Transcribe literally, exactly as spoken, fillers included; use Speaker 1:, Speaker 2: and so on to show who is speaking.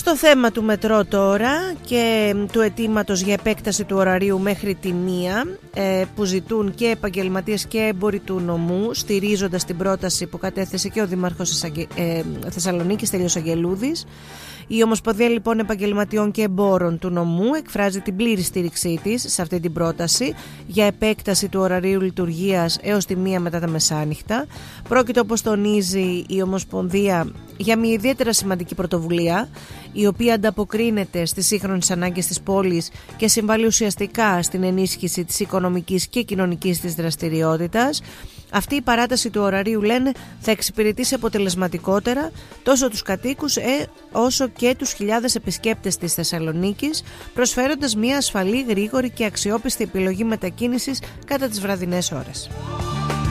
Speaker 1: Στο θέμα του μετρό τώρα και του αιτήματος για επέκταση του ωραρίου μέχρι τη μία που ζητούν και επαγγελματίες και έμποροι του νομού, στηρίζοντας την πρόταση που κατέθεσε και ο Δήμαρχος Θεσσαλονίκης Στέλιος Αγγελούδης. Η Ομοσπονδία λοιπόν Επαγγελματιών και Εμπόρων του νομού εκφράζει την πλήρη στήριξή της σε αυτή την πρόταση για επέκταση του ωραρίου λειτουργίας έως τη μία μετά τα μεσάνυχτα. Πρόκειται, όπως τονίζει η Ομοσπονδία, για μια ιδιαίτερα σημαντική πρωτοβουλία, η οποία ανταποκρίνεται στις σύγχρονες ανάγκες της πόλης και συμβάλλει ουσιαστικά στην ενίσχυση της οικονομικής και κοινωνικής της δραστηριότητας. Αυτή η παράταση του ωραρίου, λένε, θα εξυπηρετήσει αποτελεσματικότερα τόσο τους κατοίκους ε, όσο και τους χιλιάδες επισκέπτες της Θεσσαλονίκης, προσφέροντας μια ασφαλή, γρήγορη και αξιόπιστη επιλογή μετακίνησης κατά τις βραδινές ώρες.